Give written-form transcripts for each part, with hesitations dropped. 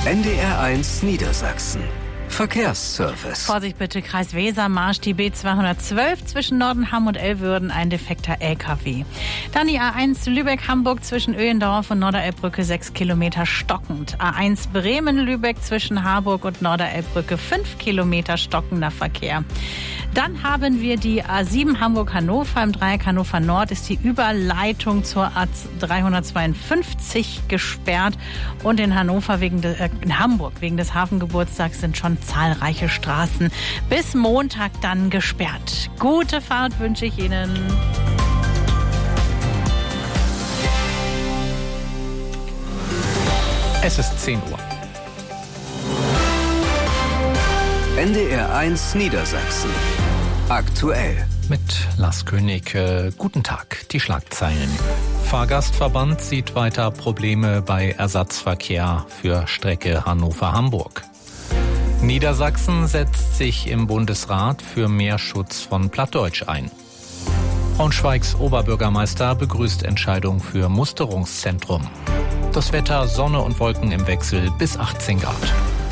NDR1 Niedersachsen. Verkehrsservice. Vorsicht bitte, Kreis Wesermarsch, die B212 zwischen Nordenham und Elwürden, ein defekter LKW. Dann die A1 Lübeck-Hamburg zwischen Öhendorf und Norderelbbrücke 6 Kilometer stockend. A1 Bremen-Lübeck zwischen Harburg und Norderelbbrücke 5 Kilometer stockender Verkehr. Dann haben wir die A7 Hamburg-Hannover. Im Dreieck Hannover Nord ist die Überleitung zur A352 gesperrt. Und in Hamburg wegen des Hafengeburtstags sind schon zahlreiche Straßen bis Montag dann gesperrt. Gute Fahrt wünsche ich Ihnen. Es ist 10 Uhr. NDR1 Niedersachsen. Aktuell. Mit Lars König. Guten Tag. Die Schlagzeilen. Fahrgastverband sieht weiter Probleme bei Ersatzverkehr für Strecke Hannover-Hamburg. Niedersachsen setzt sich im Bundesrat für mehr Schutz von Plattdeutsch ein. Braunschweigs Oberbürgermeister begrüßt Entscheidung für Musterungszentrum. Das Wetter, Sonne und Wolken im Wechsel bis 18 Grad.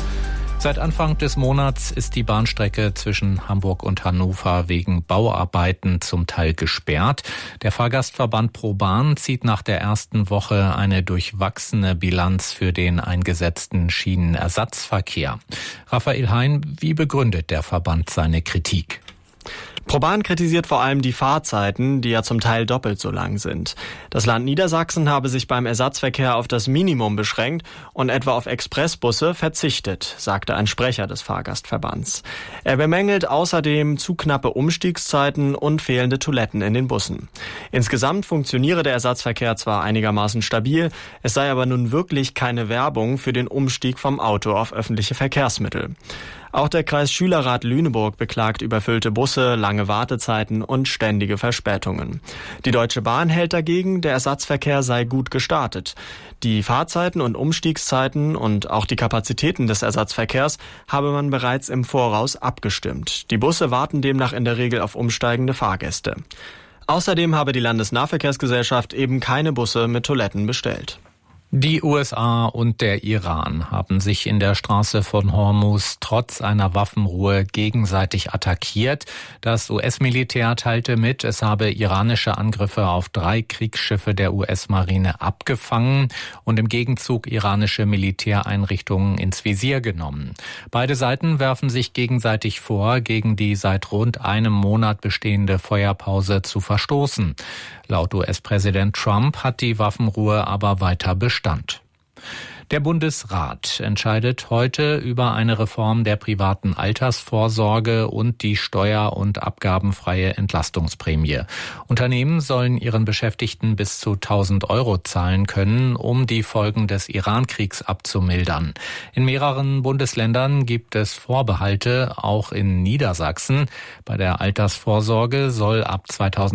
Seit Anfang des Monats ist die Bahnstrecke zwischen Hamburg und Hannover wegen Bauarbeiten zum Teil gesperrt. Der Fahrgastverband ProBahn zieht nach der ersten Woche eine durchwachsene Bilanz für den eingesetzten Schienenersatzverkehr. Raphael Hein, wie begründet der Verband seine Kritik? ProBahn kritisiert vor allem die Fahrzeiten, die ja zum Teil doppelt so lang sind. Das Land Niedersachsen habe sich beim Ersatzverkehr auf das Minimum beschränkt und etwa auf Expressbusse verzichtet, sagte ein Sprecher des Fahrgastverbands. Er bemängelt außerdem zu knappe Umstiegszeiten und fehlende Toiletten in den Bussen. Insgesamt funktioniere der Ersatzverkehr zwar einigermaßen stabil, es sei aber nun wirklich keine Werbung für den Umstieg vom Auto auf öffentliche Verkehrsmittel. Auch der Kreisschülerrat Lüneburg beklagt überfüllte Busse, lange Wartezeiten und ständige Verspätungen. Die Deutsche Bahn hält dagegen, der Ersatzverkehr sei gut gestartet. Die Fahrzeiten und Umstiegszeiten und auch die Kapazitäten des Ersatzverkehrs habe man bereits im Voraus abgestimmt. Die Busse warten demnach in der Regel auf umsteigende Fahrgäste. Außerdem habe die Landesnahverkehrsgesellschaft eben keine Busse mit Toiletten bestellt. Die USA und der Iran haben sich in der Straße von Hormuz trotz einer Waffenruhe gegenseitig attackiert. Das US-Militär teilte mit, es habe iranische Angriffe auf 3 Kriegsschiffe der US-Marine abgefangen und im Gegenzug iranische Militäreinrichtungen ins Visier genommen. Beide Seiten werfen sich gegenseitig vor, gegen die seit rund einem Monat bestehende Feuerpause zu verstoßen. Laut US-Präsident Trump hat die Waffenruhe aber weiter Bestand. Der Bundesrat entscheidet heute über eine Reform der privaten Altersvorsorge und die steuer- und abgabenfreie Entlastungsprämie. Unternehmen sollen ihren Beschäftigten bis zu 1.000 € zahlen können, um die Folgen des Iran-Kriegs abzumildern. In mehreren Bundesländern gibt es Vorbehalte, auch in Niedersachsen. Bei der Altersvorsorge soll ab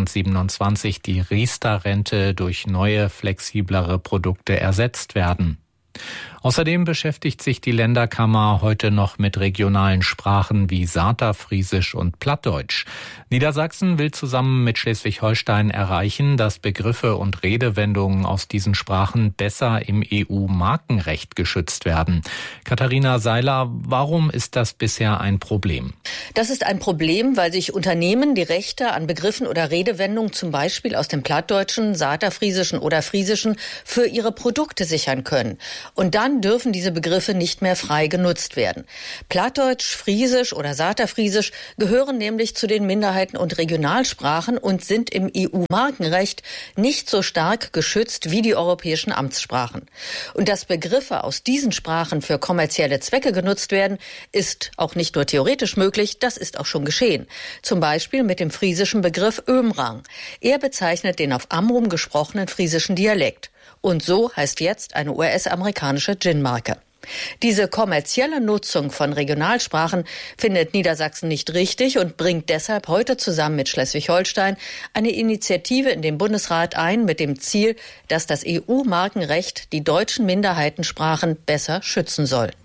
2027 die Riester-Rente durch neue, flexiblere Produkte ersetzt werden. Außerdem beschäftigt sich die Länderkammer heute noch mit regionalen Sprachen wie Saterfriesisch und Plattdeutsch. Niedersachsen will zusammen mit Schleswig-Holstein erreichen, dass Begriffe und Redewendungen aus diesen Sprachen besser im EU-Markenrecht geschützt werden. Katharina Seiler, warum ist das bisher ein Problem? Das ist ein Problem, weil sich Unternehmen die Rechte an Begriffen oder Redewendungen zum Beispiel aus dem Plattdeutschen, Saterfriesischen oder Friesischen für ihre Produkte sichern können. Und dann dürfen diese Begriffe nicht mehr frei genutzt werden. Plattdeutsch, Friesisch oder Saterfriesisch gehören nämlich zu den Minderheiten- und Regionalsprachen und sind im EU-Markenrecht nicht so stark geschützt wie die europäischen Amtssprachen. Und dass Begriffe aus diesen Sprachen für kommerzielle Zwecke genutzt werden, ist auch nicht nur theoretisch möglich, das ist auch schon geschehen. Zum Beispiel mit dem friesischen Begriff Ömrang. Er bezeichnet den auf Amrum gesprochenen friesischen Dialekt. Und so heißt jetzt eine US-amerikanische Gin-Marke. Diese kommerzielle Nutzung von Regionalsprachen findet Niedersachsen nicht richtig und bringt deshalb heute zusammen mit Schleswig-Holstein eine Initiative in den Bundesrat ein mit dem Ziel, dass das EU-Markenrecht die deutschen Minderheitensprachen besser schützen soll.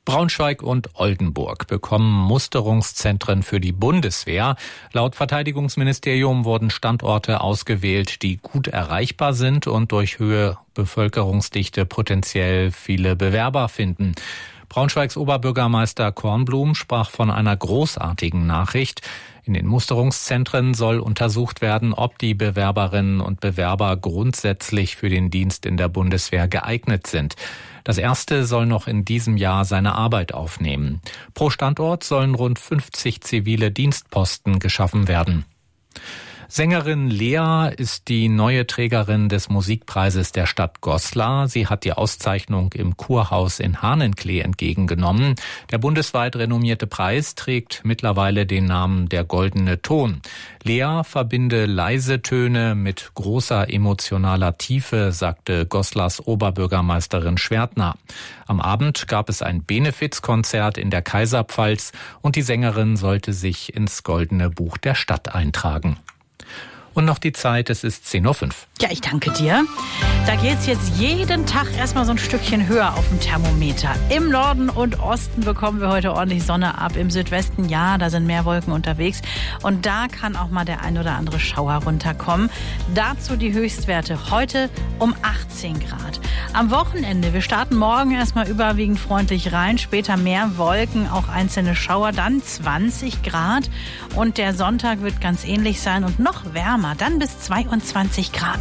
Braunschweig und Oldenburg bekommen Musterungszentren für die Bundeswehr. Laut Verteidigungsministerium wurden Standorte ausgewählt, die gut erreichbar sind und durch hohe Bevölkerungsdichte potenziell viele Bewerber finden. Braunschweigs Oberbürgermeister Kornblum sprach von einer großartigen Nachricht. In den Musterungszentren soll untersucht werden, ob die Bewerberinnen und Bewerber grundsätzlich für den Dienst in der Bundeswehr geeignet sind. Das erste soll noch in diesem Jahr seine Arbeit aufnehmen. Pro Standort sollen rund 50 zivile Dienstposten geschaffen werden. Sängerin Lea ist die neue Trägerin des Musikpreises der Stadt Goslar. Sie hat die Auszeichnung im Kurhaus in Hahnenklee entgegengenommen. Der bundesweit renommierte Preis trägt mittlerweile den Namen der Goldene Ton. Lea verbinde leise Töne mit großer emotionaler Tiefe, sagte Goslars Oberbürgermeisterin Schwertner. Am Abend gab es ein Benefizkonzert in der Kaiserpfalz und die Sängerin sollte sich ins Goldene Buch der Stadt eintragen. Und noch die Zeit, es ist 10:05 Uhr. Ja, ich danke dir. Da geht's jetzt jeden Tag erstmal so ein Stückchen höher auf dem Thermometer. Im Norden und Osten bekommen wir heute ordentlich Sonne ab. Im Südwesten, ja, da sind mehr Wolken unterwegs. Und da kann auch mal der ein oder andere Schauer runterkommen. Dazu die Höchstwerte heute um 18 Grad. Am Wochenende, wir starten morgen erstmal überwiegend freundlich rein. Später mehr Wolken, auch einzelne Schauer, dann 20 Grad. Und der Sonntag wird ganz ähnlich sein und noch wärmer, dann bis 22 Grad.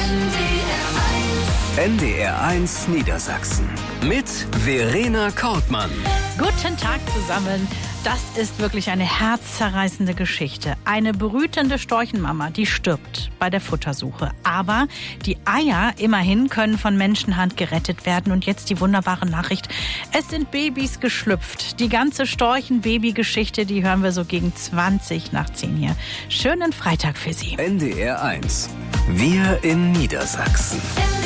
NDR1 Niedersachsen mit Verena Kortmann. Guten Tag zusammen. Das ist wirklich eine herzzerreißende Geschichte. Eine brütende Storchenmama, die stirbt bei der Futtersuche. Aber die Eier immerhin können von Menschenhand gerettet werden. Und jetzt die wunderbare Nachricht, es sind Babys geschlüpft. Die ganze Storchen-Baby-Geschichte, die hören wir so gegen 20:10 hier. Schönen Freitag für Sie. NDR1. Wir in Niedersachsen.